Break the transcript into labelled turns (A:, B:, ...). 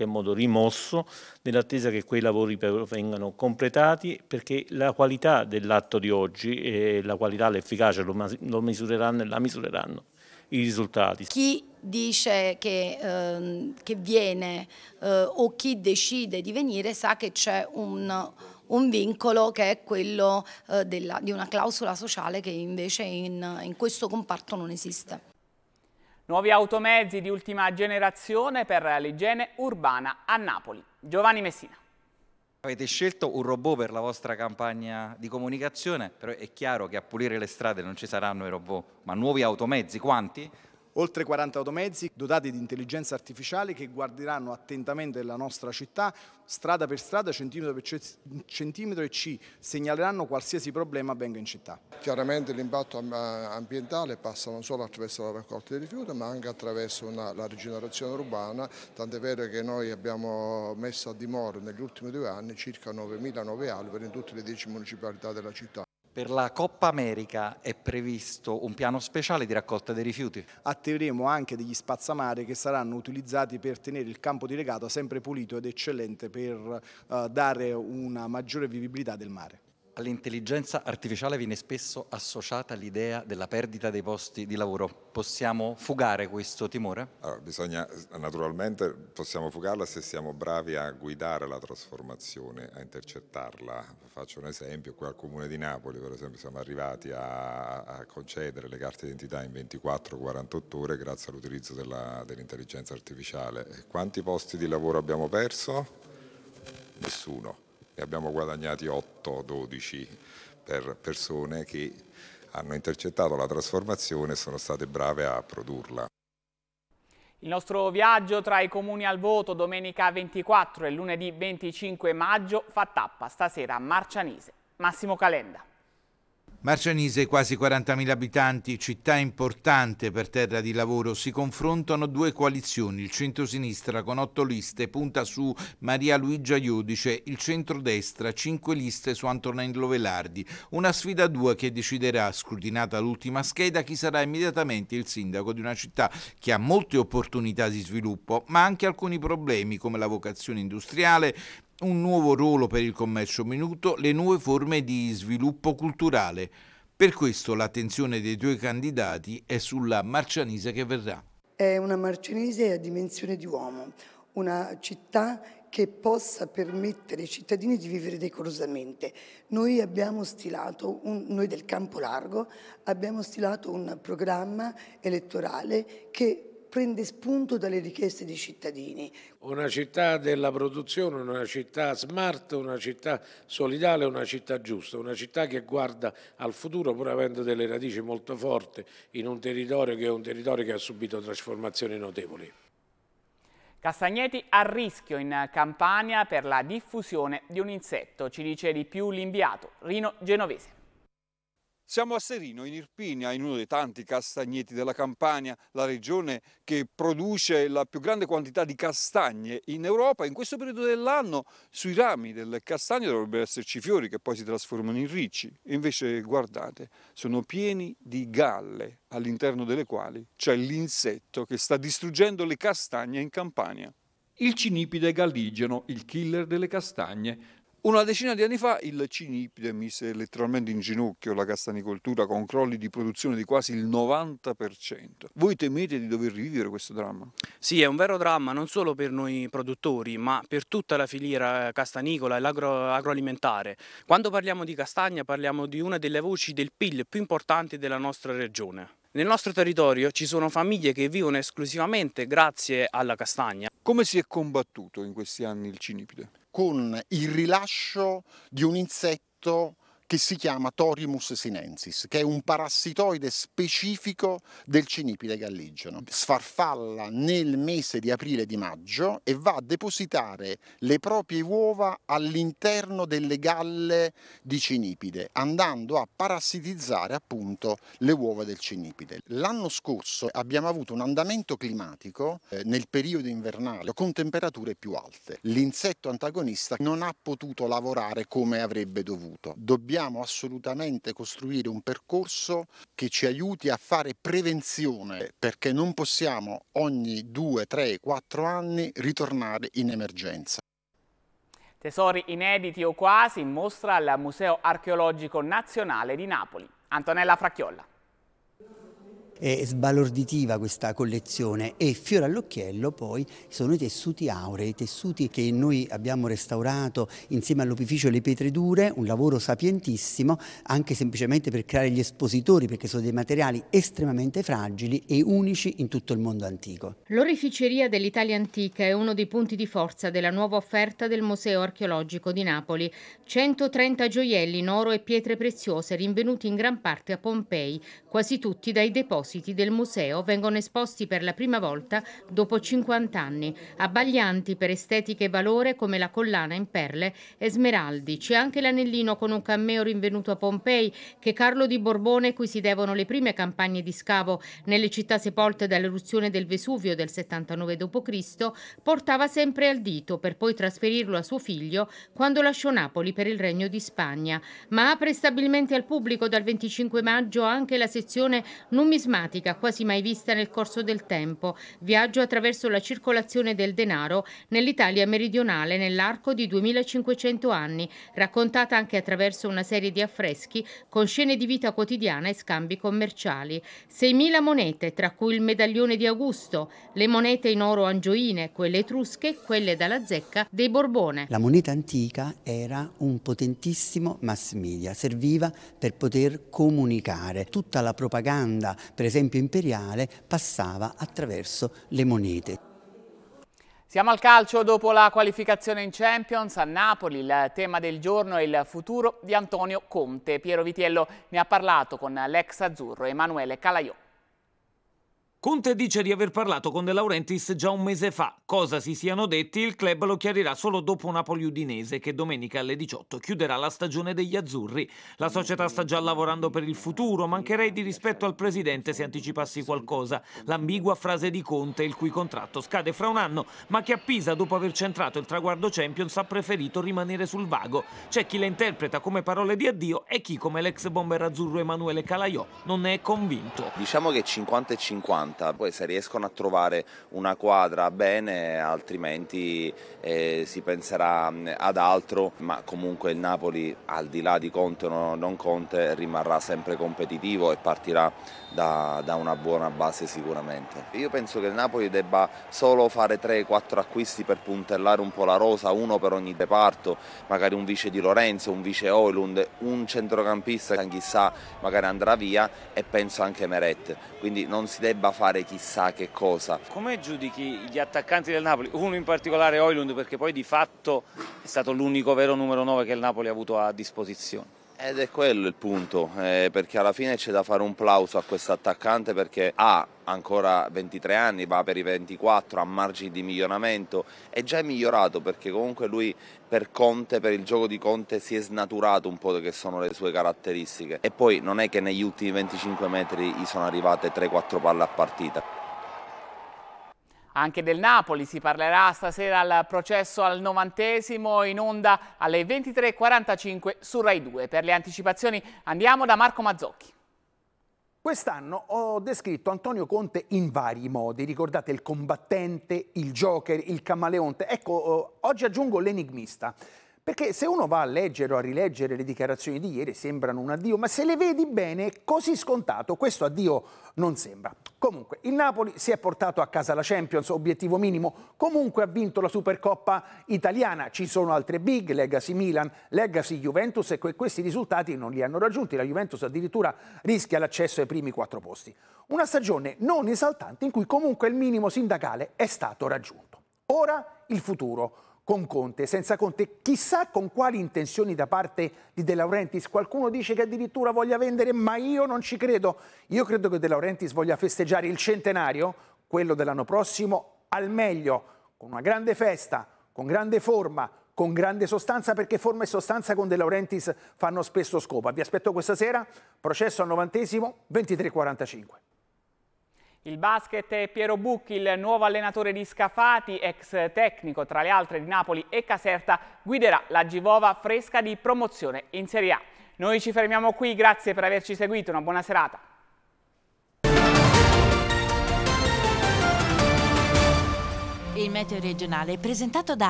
A: qualche modo rimosso nell'attesa che quei lavori vengano completati, perché la qualità dell'atto di oggi e la qualità, l'efficacia lo misureranno e la misureranno i risultati.
B: Chi dice che viene o chi decide di venire sa che c'è un vincolo che è quello di una clausola sociale che invece in questo comparto non esiste.
C: Nuovi automezzi di ultima generazione per l'igiene urbana a Napoli. Giovanni Messina.
D: Avete scelto un robot per la vostra campagna di comunicazione, però è chiaro che a pulire le strade non ci saranno i robot, ma nuovi automezzi, quanti?
E: Oltre 40 automezzi dotati di intelligenza artificiale che guarderanno attentamente la nostra città, strada per strada, centimetro per centimetro, e ci segnaleranno qualsiasi problema avvenga in città.
F: Chiaramente l'impatto ambientale passa non solo attraverso la raccolta dei rifiuti, ma anche attraverso la rigenerazione urbana, tant'è vero che noi abbiamo messo a dimora negli ultimi 2 anni circa 9.000 nuovi alberi in tutte le 10 municipalità della città.
D: Per la Coppa America è previsto un piano speciale di raccolta dei rifiuti.
E: Attiveremo anche degli spazzamare che saranno utilizzati per tenere il campo di regato sempre pulito ed eccellente, per dare una maggiore vivibilità del mare.
D: All'intelligenza artificiale viene spesso associata l'idea della perdita dei posti di lavoro. Possiamo fugare questo timore?
G: Allora, naturalmente possiamo fugarla se siamo bravi a guidare la trasformazione, a intercettarla. Faccio un esempio: qui al Comune di Napoli, per esempio, siamo arrivati a concedere le carte d'identità in 24-48 ore grazie all'utilizzo dell'intelligenza artificiale. E quanti posti di lavoro abbiamo perso? Nessuno. E abbiamo guadagnati 8-12 per persone che hanno intercettato la trasformazione e sono state brave a produrla.
C: Il nostro viaggio tra i comuni al voto domenica 24 e lunedì 25 maggio fa tappa stasera a Marcianise. Massimo Calenda.
H: Marcianise, quasi 40.000 abitanti, città importante per terra di lavoro, si confrontano 2 coalizioni. Il centro-sinistra con 8 liste punta su Maria Luigia Iudice, il centrodestra 5 liste su Antonello Velardi. Una sfida a 2 che deciderà, scrutinata l'ultima scheda, chi sarà immediatamente il sindaco di una città che ha molte opportunità di sviluppo, ma anche alcuni problemi come la vocazione industriale, un nuovo ruolo per il commercio minuto, le nuove forme di sviluppo culturale. Per questo l'attenzione dei 2 candidati è sulla Marcianise che verrà.
I: È una Marcianise a dimensione di uomo, una città che possa permettere ai cittadini di vivere decorosamente. Noi del Campo Largo abbiamo stilato un programma elettorale che prende spunto dalle richieste dei cittadini.
J: Una città della produzione, una città smart, una città solidale, una città giusta, una città che guarda al futuro pur avendo delle radici molto forti in un territorio che ha subito trasformazioni notevoli.
C: Castagneti a rischio in Campania per la diffusione di un insetto, ci dice di più l'inviato Rino Genovese.
K: Siamo a Serino, in Irpinia, in uno dei tanti castagneti della Campania, la regione che produce la più grande quantità di castagne in Europa. In questo periodo dell'anno sui rami del castagno dovrebbero esserci fiori che poi si trasformano in ricci. E invece, guardate, sono pieni di galle, all'interno delle quali c'è l'insetto che sta distruggendo le castagne in Campania. Il cinipide galligeno, il killer delle castagne. Una decina di anni fa il cinipide mise letteralmente in ginocchio la castanicoltura con crolli di produzione di quasi il 90%. Voi temete di dover rivivere questo dramma?
L: Sì, è un vero dramma non solo per noi produttori, ma per tutta la filiera castanicola e agroalimentare. Quando parliamo di castagna parliamo di una delle voci del PIL più importanti della nostra regione. Nel nostro territorio ci sono famiglie che vivono esclusivamente grazie alla castagna.
K: Come si è combattuto in questi anni il cinipide?
M: Con il rilascio di un insetto che si chiama Thorimus sinensis, che è un parassitoide specifico del cinipide galligeno. Sfarfalla nel mese di aprile e di maggio e va a depositare le proprie uova all'interno delle galle di cinipide, andando a parassitizzare appunto le uova del cinipide. L'anno scorso abbiamo avuto un andamento climatico nel periodo invernale con temperature più alte. L'insetto antagonista non ha potuto lavorare come avrebbe dovuto. Dobbiamo dobbiamo assolutamente costruire un percorso che ci aiuti a fare prevenzione, perché non possiamo ogni 2, 3, 4 anni ritornare in emergenza.
C: Tesori inediti o quasi in mostra al Museo Archeologico Nazionale di Napoli. Antonella Fracchiolla.
N: È sbalorditiva questa collezione e fiore all'occhiello poi sono i tessuti aurei, i tessuti che noi abbiamo restaurato insieme all'opificio Le Pietre Dure, un lavoro sapientissimo anche semplicemente per creare gli espositori, perché sono dei materiali estremamente fragili e unici in tutto il mondo antico.
O: L'oreficeria dell'Italia antica è uno dei punti di forza della nuova offerta del Museo Archeologico di Napoli. 130 gioielli in oro e pietre preziose rinvenuti in gran parte a Pompei, quasi tutti dai depositi del museo, vengono esposti per la prima volta dopo 50 anni, abbaglianti per estetica e valore come la collana in perle e smeraldi. C'è anche l'anellino con un cammeo rinvenuto a Pompei che Carlo di Borbone, cui si devono le prime campagne di scavo nelle città sepolte dall'eruzione del Vesuvio del 79 d.C., portava sempre al dito per poi trasferirlo a suo figlio quando lasciò Napoli per il Regno di Spagna. Ma apre stabilmente al pubblico dal 25 maggio anche la sezione numismatica, quasi mai vista nel corso del tempo. Viaggio attraverso la circolazione del denaro nell'Italia meridionale nell'arco di 2500 anni, raccontata anche attraverso una serie di affreschi con scene di vita quotidiana e scambi commerciali. 6.000 monete, tra cui il medaglione di Augusto, le monete in oro angioine, quelle etrusche, quelle dalla zecca dei Borbone.
N: La moneta antica era un potentissimo mass media, serviva per poter comunicare. Tutta la propaganda, per esempio imperiale, passava attraverso le monete.
C: Siamo al calcio dopo la qualificazione in Champions a Napoli. Il tema del giorno è il futuro di Antonio Conte. Piero Vitiello ne ha parlato con l'ex azzurro Emanuele Calaiò.
P: Conte dice di aver parlato con De Laurentiis già un mese fa. Cosa si siano detti il club lo chiarirà solo dopo Napoli-Udinese, che domenica alle 18 chiuderà la stagione degli azzurri. La società sta già lavorando per il futuro, mancherei di rispetto al presidente se anticipassi qualcosa. L'ambigua frase di Conte, il cui contratto scade fra un anno, ma che a Pisa, dopo aver centrato il traguardo Champions, ha preferito rimanere sul vago. C'è chi le interpreta come parole di addio e chi, come l'ex bomber azzurro Emanuele Calaiò, non ne è convinto.
Q: Diciamo che 50 e 50. Poi se riescono a trovare una quadra bene, altrimenti si penserà ad altro, ma comunque il Napoli, al di là di Conte o non Conte, rimarrà sempre competitivo e partirà da una buona base sicuramente. Io penso che il Napoli debba solo fare 3-4 acquisti per puntellare un po' la rosa, uno per ogni reparto, magari un vice Di Lorenzo, un vice Højlund, un centrocampista che chissà magari andrà via, e penso anche Meret, quindi non si debba fare chissà che cosa.
P: Come giudichi gli attaccanti del Napoli? Uno in particolare Højlund, perché poi di fatto è stato l'unico vero numero 9 che il Napoli ha avuto a disposizione.
Q: Ed è quello il punto, perché alla fine c'è da fare un plauso a questo attaccante, perché ha ancora 23 anni, va per i 24, ha margini di miglioramento, è già migliorato perché comunque lui per Conte, per il gioco di Conte, si è snaturato un po' che sono le sue caratteristiche, e poi non è che negli ultimi 25 metri gli sono arrivate 3-4 palle a partita.
C: Anche del Napoli si parlerà stasera al processo al 90° in onda alle 23:45 su Rai 2. Per le anticipazioni andiamo da Marco Mazzocchi.
R: Quest'anno ho descritto Antonio Conte in vari modi. Ricordate il combattente, il joker, il camaleonte. Ecco, oggi aggiungo l'enigmista. Perché se uno va a leggere o a rileggere le dichiarazioni di ieri sembrano un addio, ma se le vedi bene, così scontato, questo addio non sembra. Comunque, il Napoli si è portato a casa la Champions, obiettivo minimo, comunque ha vinto la Supercoppa italiana, ci sono altre big, Legacy Milan, Legacy Juventus, e questi risultati non li hanno raggiunti, la Juventus addirittura rischia l'accesso ai primi 4 posti. Una stagione non esaltante in cui comunque il minimo sindacale è stato raggiunto. Ora il futuro. Con Conte, senza Conte, chissà con quali intenzioni da parte di De Laurentiis. Qualcuno dice che addirittura voglia vendere, ma io non ci credo. Io credo che De Laurentiis voglia festeggiare il centenario, quello dell'anno prossimo, al meglio, con una grande festa, con grande forma, con grande sostanza, perché forma e sostanza con De Laurentiis fanno spesso scopa. Vi aspetto questa sera, processo al 90°, 23:45.
C: Il basket è Piero Bucchi, il nuovo allenatore di Scafati, ex tecnico tra le altre di Napoli e Caserta, guiderà la Givova fresca di promozione in Serie A. Noi ci fermiamo qui, grazie per averci seguito, una buona serata.
S: Il meteo regionale è presentato da